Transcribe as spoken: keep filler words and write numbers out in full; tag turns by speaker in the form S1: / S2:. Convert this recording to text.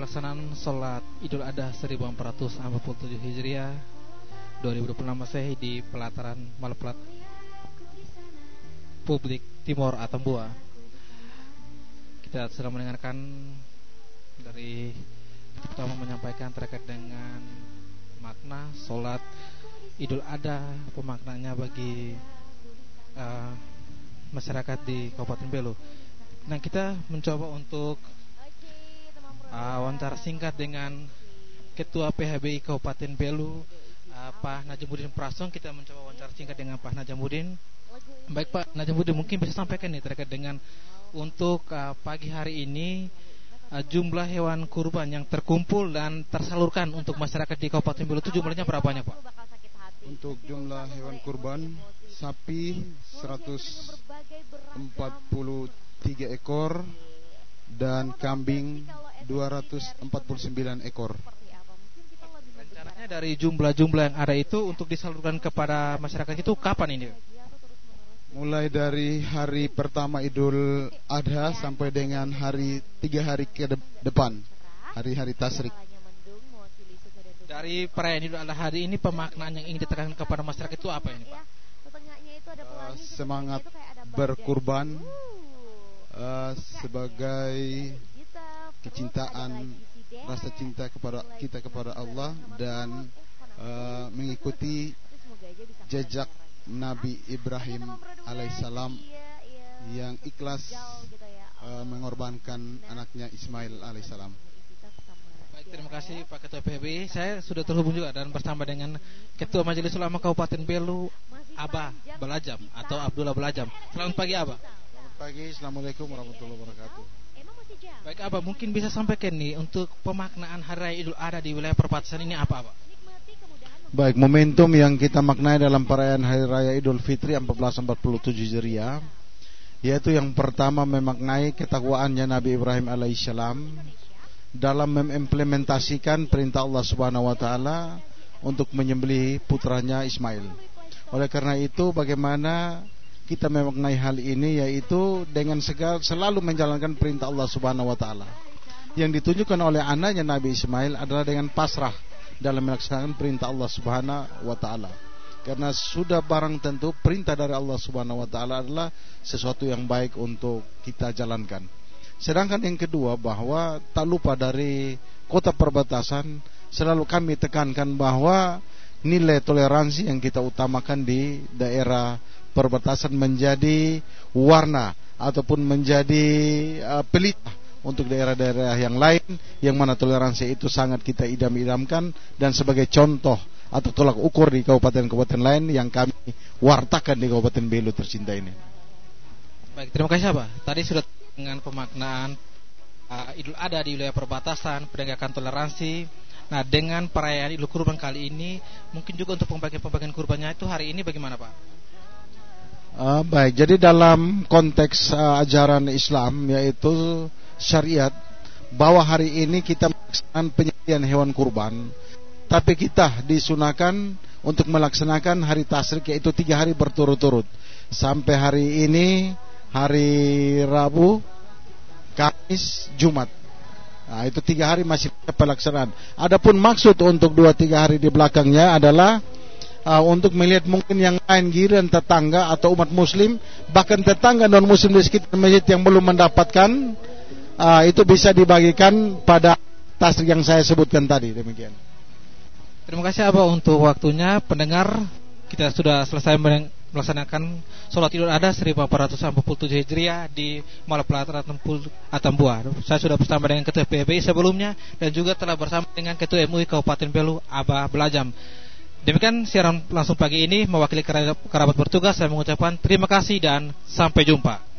S1: pelaksanaan sholat Idul Adha seribu empat ratus empat puluh tujuh Hijriah dua ribu dua puluh enam Masehi di pelataran Malaplat Publik Timor Atambua. Kita sedang mendengarkan dari pertama menyampaikan terkait dengan makna sholat Idul Adha, pemaknanya bagi uh, masyarakat di Kabupaten Belu. Nah, kita mencoba untuk uh, wawancara singkat dengan Ketua P H B I Kabupaten Belu, uh, Pak Najamuddin Prasong. Kita mencoba wawancara singkat dengan Pak Najamuddin. Baik Pak Najamuddin, mungkin bisa sampaikan nih terkait dengan untuk uh, pagi hari ini uh, jumlah hewan kurban yang terkumpul dan tersalurkan untuk masyarakat di Kabupaten Belu itu jumlahnya berapa banyak Pak?
S2: Untuk jumlah hewan kurban, sapi seratus empat puluh tiga ekor dan kambing dua ratus empat puluh sembilan ekor.
S1: Rencananya dari jumlah-jumlah yang ada itu untuk disalurkan kepada masyarakat itu kapan ini?
S2: Mulai dari hari pertama Idul Adha sampai dengan hari tiga hari ke depan, hari-hari Tasyrik.
S1: Dari perayaan Idul Adha hari ini, pemaknaan yang ingin ditekankan kepada masyarakat itu apa ini Pak?
S2: Uh, semangat berkurban uh, sebagai kecintaan, rasa cinta kepada kita kepada Allah dan uh, mengikuti jejak Nabi Ibrahim alaihissalam yang ikhlas uh, mengorbankan anaknya Ismail alaihissalam.
S1: Baik, terima kasih Pak Ketua P H B I. Saya sudah terhubung juga dan bersama dengan Ketua Majelis Ulama Kabupaten Belu, Abah Belajam atau Abdullah Belajam. Selamat pagi Abah.
S2: Selamat pagi, assalamualaikum warahmatullahi wabarakatuh.
S1: Baik Abah, mungkin bisa sampaikan nih untuk pemaknaan Hari Raya Idul Adha di wilayah perbatasan ini apa Abah?
S2: Baik, momentum yang kita maknai dalam perayaan Hari Raya Idul Fitri seribu empat ratus empat puluh tujuh Hijriah, yaitu yang pertama memaknai ketakwaannya Nabi Ibrahim alaihissalam dalam mengimplementasikan perintah Allah Subhanahu wa taala untuk menyembelih putranya Ismail. Oleh karena itu, bagaimana kita memaknai hal ini, yaitu dengan segala selalu menjalankan perintah Allah Subhanahu wa taala. Yang ditunjukkan oleh anaknya Nabi Ismail adalah dengan pasrah dalam melaksanakan perintah Allah Subhanahu wa taala. Karena sudah barang tentu perintah dari Allah Subhanahu wa taala adalah sesuatu yang baik untuk kita jalankan. Sedangkan yang kedua, bahwa tak lupa dari kota perbatasan selalu kami tekankan bahwa nilai toleransi yang kita utamakan di daerah perbatasan menjadi warna ataupun menjadi uh, pelita untuk daerah-daerah yang lain yang mana toleransi itu sangat kita idam-idamkan dan sebagai contoh atau tolak ukur di kabupaten-kabupaten lain yang kami wartakan di Kabupaten Belu tercinta ini.
S1: Baik, terima kasih Pak. Tadi sudah dengan pemaknaan uh, Idul Adha di wilayah perbatasan, penegakan toleransi. Nah, dengan perayaan Idul Kurban kali ini, mungkin juga untuk pembagian-pembagian kurbannya itu hari ini bagaimana Pak?
S2: Uh, baik, jadi dalam konteks uh, ajaran Islam yaitu syariat, bahwa hari ini kita melaksanakan penyembelihan hewan kurban, tapi kita disunahkan untuk melaksanakan hari tasyrik, yaitu tiga hari berturut-turut. Sampai hari ini hari Rabu, Kamis, Jumat. Nah, itu tiga hari masih pelaksanaan. Adapun maksud untuk dua tiga hari di belakangnya adalah uh, untuk melihat mungkin yang lain giliran tetangga atau umat muslim, bahkan tetangga non muslim di sekitar masjid yang belum mendapatkan, uh, itu bisa dibagikan pada tasrik yang saya sebutkan tadi. Demikian.
S1: Terima kasih Abah untuk waktunya. Pendengar, kita sudah selesai melaksanakan sholat Idul Adha seribu empat ratus empat puluh tujuh Hijriah di Malaplat Atambua. Saya sudah bersama dengan Ketua P H B I sebelumnya dan juga telah bersama dengan Ketua M U I Kabupaten Belu, Abah Belajam. Demikian siaran langsung pagi ini, mewakili kerabat bertugas saya mengucapkan terima kasih dan sampai jumpa.